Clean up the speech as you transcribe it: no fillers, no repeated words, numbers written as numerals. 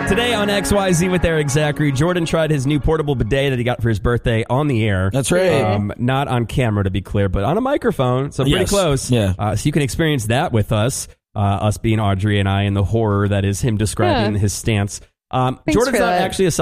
Today on XYZ with Eric Zachary, Jordan tried his new portable bidet that he got for his birthday on the air. That's right. Not on camera, to be clear, but on a microphone, so pretty close. Yeah. So you can experience that with us, us being Audrey and I, and the horror that is him describing his stance. Jordan's not actually a